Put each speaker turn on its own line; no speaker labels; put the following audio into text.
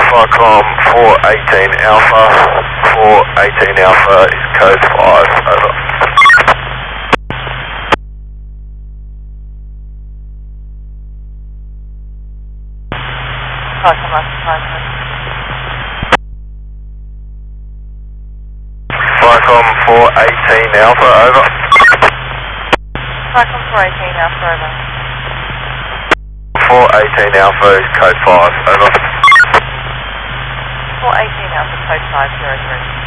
Vicom 418 Alpha, 418 Alpha is code 5, over. Vicom 418 Alpha, over.
Vicom 418 Alpha, over.
418 Alpha is code 5, over.
418 Alpha, code 503.